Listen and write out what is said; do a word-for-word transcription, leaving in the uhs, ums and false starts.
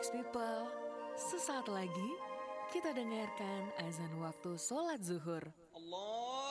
People, sesaat lagi kita dengarkan azan waktu sholat zuhur. Allah